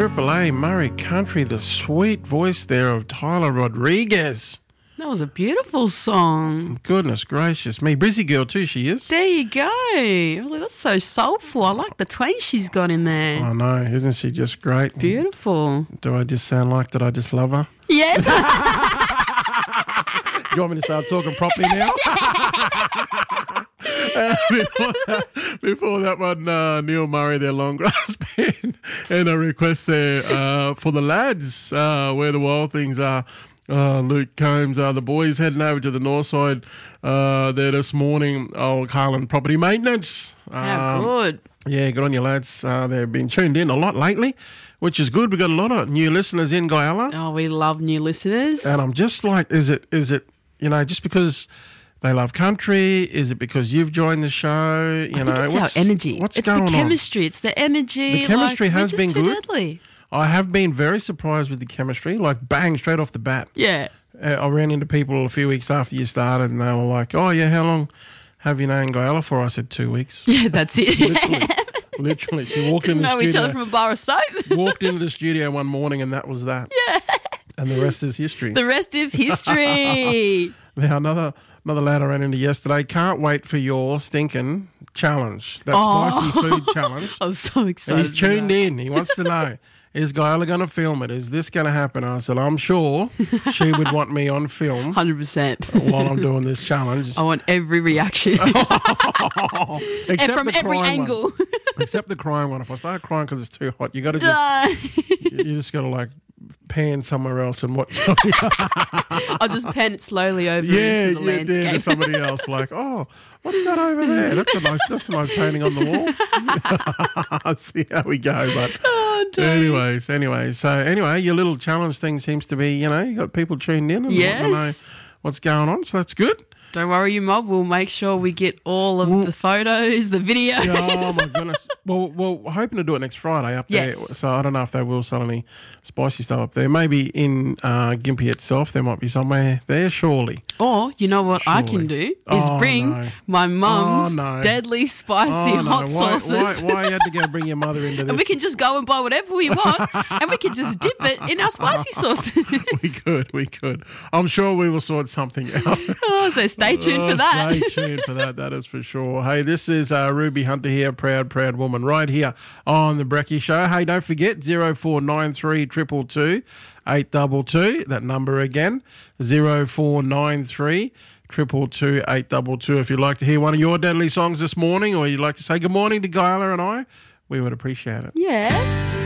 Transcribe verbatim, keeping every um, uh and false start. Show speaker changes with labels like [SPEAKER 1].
[SPEAKER 1] Triple A Murray Country, the sweet voice there of Tyler Rodriguez.
[SPEAKER 2] That was a beautiful song.
[SPEAKER 1] Goodness gracious me. Brizzy girl too, she is.
[SPEAKER 2] There you go. Oh, that's so soulful. I like the twang she's got in there.
[SPEAKER 1] I know. Isn't she just great?
[SPEAKER 2] Beautiful.
[SPEAKER 1] Do I just sound like that I just love her?
[SPEAKER 2] Yes.
[SPEAKER 1] Do you want me to start talking properly now? Uh, before, that, before that one, uh, Neil Murray, their long grass band, and a request there uh, for the lads, uh, where the wild things are. Uh, Luke Combs, uh, the boys heading over to the north side uh, there this morning. Oh, Carlin Property Maintenance.
[SPEAKER 2] How
[SPEAKER 1] Um,
[SPEAKER 2] good.
[SPEAKER 1] Yeah, good on you lads. Uh, they've been tuned in a lot lately, which is good. We've got a lot of new listeners in Guyala.
[SPEAKER 2] Oh, we love new listeners.
[SPEAKER 1] And I'm just like, is it, is it, you know, just because they love country? Is it because you've joined the show? You
[SPEAKER 2] I
[SPEAKER 1] know,
[SPEAKER 2] think it's
[SPEAKER 1] what's
[SPEAKER 2] our energy.
[SPEAKER 1] What's
[SPEAKER 2] it's
[SPEAKER 1] going
[SPEAKER 2] the
[SPEAKER 1] on?
[SPEAKER 2] chemistry. It's the energy.
[SPEAKER 1] The chemistry
[SPEAKER 2] like,
[SPEAKER 1] has
[SPEAKER 2] we're
[SPEAKER 1] been
[SPEAKER 2] just too
[SPEAKER 1] good.
[SPEAKER 2] deadly.
[SPEAKER 1] I have been very surprised with the chemistry, like bang, straight off the bat.
[SPEAKER 2] Yeah.
[SPEAKER 1] Uh, I ran into people a few weeks after you started, and they were like, "Oh yeah, how long have you known Guyala for?" I said, two weeks.
[SPEAKER 2] Yeah, that's it.
[SPEAKER 1] Literally, literally. She walked in
[SPEAKER 2] Didn't
[SPEAKER 1] the
[SPEAKER 2] know each
[SPEAKER 1] studio.
[SPEAKER 2] other from a bar of soap.
[SPEAKER 1] Walked into the studio one morning, and that was that.
[SPEAKER 2] Yeah.
[SPEAKER 1] And the rest is history.
[SPEAKER 2] The rest is history.
[SPEAKER 1] Now another another lad I ran into yesterday. Can't wait for your stinking challenge. That
[SPEAKER 2] Oh.
[SPEAKER 1] spicy food challenge.
[SPEAKER 2] I'm so
[SPEAKER 1] And
[SPEAKER 2] excited.
[SPEAKER 1] he's tuned
[SPEAKER 2] for that.
[SPEAKER 1] in. He wants to know, is Guyala going to film it? Is this going to happen? I said, I'm sure she would want me on film
[SPEAKER 2] one hundred percent.
[SPEAKER 1] while I'm doing this challenge.
[SPEAKER 2] I want every reaction.
[SPEAKER 1] Except
[SPEAKER 2] and from
[SPEAKER 1] the
[SPEAKER 2] every
[SPEAKER 1] crying
[SPEAKER 2] angle.
[SPEAKER 1] one. Except the crying one. If I start crying because it's too hot, you got to just,
[SPEAKER 2] Duh.
[SPEAKER 1] you just got to like pan somewhere else and watch.
[SPEAKER 2] I'll just pan it slowly over
[SPEAKER 1] yeah,
[SPEAKER 2] into the
[SPEAKER 1] yeah, there to
[SPEAKER 2] landscape.
[SPEAKER 1] somebody else. Like, oh, what's that over there? That's a nice, that's a nice painting on the wall. See how we go, but.
[SPEAKER 2] Oh, don't.
[SPEAKER 1] Anyways, anyways, so anyway, your little challenge thing seems to be, you know, you got people tuned in and
[SPEAKER 2] Yes.
[SPEAKER 1] want to know what's going on, so that's good.
[SPEAKER 2] Don't worry, you mob. We'll make sure we get all of
[SPEAKER 1] Well-
[SPEAKER 2] the photos, the videos.
[SPEAKER 1] Oh my goodness! Well, well, we're hoping to do it next Friday up there.
[SPEAKER 2] Yes.
[SPEAKER 1] So I don't know if they will sell any spicy stuff up there. Maybe in uh, Gympie itself, there might be somewhere there. Surely.
[SPEAKER 2] Or, you know what I
[SPEAKER 1] Surely.
[SPEAKER 2] can do is
[SPEAKER 1] Oh,
[SPEAKER 2] bring
[SPEAKER 1] no.
[SPEAKER 2] my mum's
[SPEAKER 1] Oh, no.
[SPEAKER 2] deadly spicy
[SPEAKER 1] Oh, no.
[SPEAKER 2] hot
[SPEAKER 1] why,
[SPEAKER 2] sauces.
[SPEAKER 1] Why, why you had to go bring your mother into this?
[SPEAKER 2] And we can just go and buy whatever we want and we can just dip it in our spicy sauces.
[SPEAKER 1] we could, we could. I'm sure we will sort something out.
[SPEAKER 2] Oh, so stay tuned
[SPEAKER 1] Oh,
[SPEAKER 2] for that.
[SPEAKER 1] Stay tuned for that, that is for sure. Hey, this is uh, Ruby Hunter here, proud, proud woman, right here on the Brecky Show. Hey, don't forget, zero four nine three two two two eight two two, that number again, zero four nine three two two two eight two two. If you'd like to hear one of your deadly songs this morning, or you'd like to say good morning to Guyala and I, we would appreciate it.
[SPEAKER 2] Yeah.